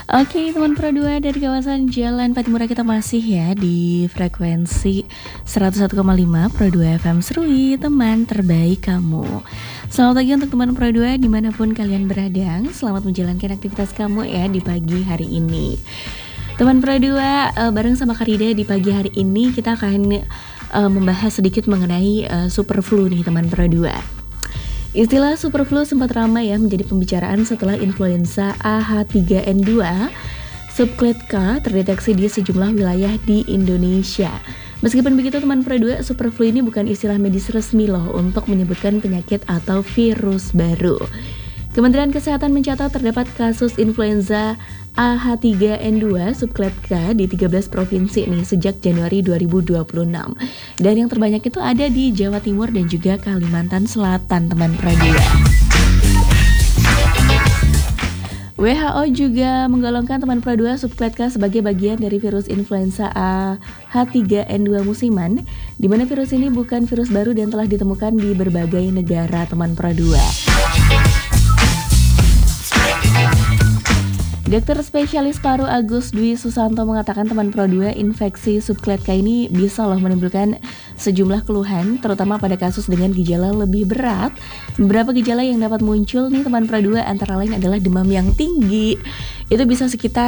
Oke, teman Pro 2 dari kawasan Jalan Patimura kita masih ya di frekuensi 101,5 Pro 2 FM Serui, teman terbaik kamu. Selamat pagi untuk teman Pro 2 dimanapun kalian berada. Selamat menjalankan aktivitas kamu ya di pagi hari ini. Teman Pro 2, bareng sama Karida di pagi hari ini kita akan membahas sedikit mengenai super flu nih teman Pro 2. Istilah superflu sempat ramai ya menjadi pembicaraan setelah influenza AH3N2 subclade K terdeteksi di sejumlah wilayah di Indonesia. Meskipun begitu teman Pro 2, superflu ini bukan istilah medis resmi loh untuk menyebutkan penyakit atau virus baru. Kementerian Kesehatan mencatat terdapat kasus influenza AH3N2 subclade K di 13 provinsi nih sejak Januari 2026. Dan yang terbanyak itu ada di Jawa Timur dan juga Kalimantan Selatan, teman Pro 2. WHO juga menggolongkan teman Pro 2 subclade K sebagai bagian dari virus influenza AH3N2 musiman, di mana virus ini bukan virus baru dan telah ditemukan di berbagai negara, teman Pro 2. Dokter spesialis paru Agus Dwi Susanto mengatakan teman Pro 2 infeksi subclade K ini bisa loh menimbulkan sejumlah keluhan, terutama pada kasus dengan gejala lebih berat. Beberapa gejala yang dapat muncul nih teman Pro 2 antara lain adalah demam yang tinggi, itu bisa sekitar